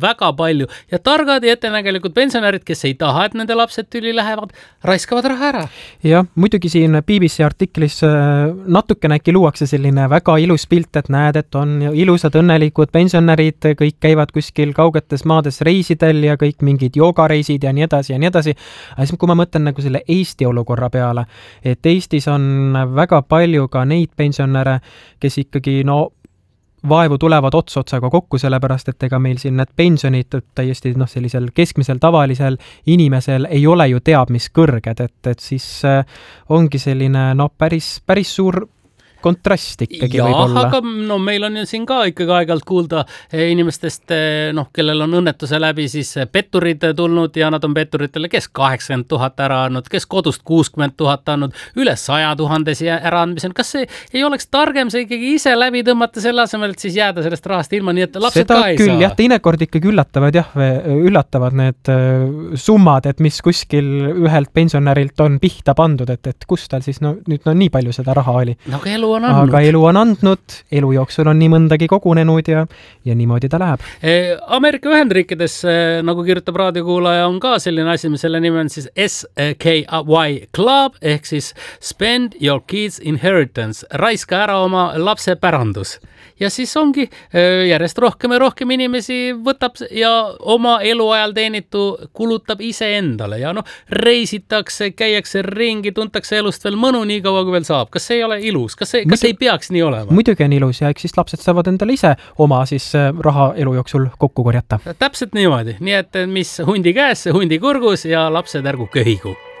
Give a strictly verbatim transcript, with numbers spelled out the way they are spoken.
väga palju ja targad ja ettenägelikud pensionärid, kes ei taha, et nende lapsed tüli lähevad, raiskavad raha ära. Jah, muidugi siin B B C artiklis natukene äkki luuakse selline väga ilus pilt, et näed, et on ilusad õnnelikud pensionärid, kõik käivad kuskil kaugetes maades reisidel ja kõik mingid joogareisid ja nii edasi ja nii edasi. Aga siis, kui ma mõtlen nagu selle Eesti olukorra peale, et Eestis on väga palju ka neid pensionäre, kes ikkagi no vaevu tulevad ots otsaga kokku, sellepärast, et ega meil siin need pensionid täiesti noh, sellisel keskmisel tavalisel inimesel ei ole ju teab, mis kõrged, et, et siis ongi selline no, päris, päris suur kontrast ikkagi ja, võib olla. Aga no, meil on ju siin ka ikkagi aeg-ajalt kuulda inimestest, noh, kellel on õnnetuse läbi siis petturid tulnud ja nad on petturitele, kes kaheksakümmend tuhat ära andnud, kes kodust kuuskümmend tuhat andnud, üle saja tuhandesi ära andmisel. Kas see ei oleks targem see ikkagi ise läbi tõmmata selle asemel, et siis jääda sellest rahast ilma, nii et lapsed Seda ka ei küll, saa? Jah, teinekord ikkagi üllatavad, jah, üllatavad need summad, et mis kuskil ühelt pensionärilt on pihta pandud, et, et kus tal siis no, nüüd no, nii palju seda raha oli. No, elu on andnud. Aga elu on andnud, elu jooksul on nii mõndagi kogunenud ja, ja niimoodi ta läheb. Ameerika Ühendriikides, nagu kirjutab raadiokuulaja, on ka selline asi, mis selle nimi on siis S K Y Club ehk siis Spend Your Kids Inheritance, raiska ära oma lapse pärandus. Ja siis ongi järjest rohkem ja rohkem inimesi võtab ja oma eluajal teenitu kulutab ise endale ja noh, reisitakse, käiakse ringi, tuntakse elust veel mõnu nii kaua, kui veel saab. Kas see ei ole ilus? Kas see, kas see ei peaks nii olema? Muidugi on ilus ja eks siis lapsed saavad endale ise oma siis raha elu jooksul kokku korjata. Täpselt niimoodi. Nii et mis hundi käes, hundi kurgus ja lapsed ärgu köhigu.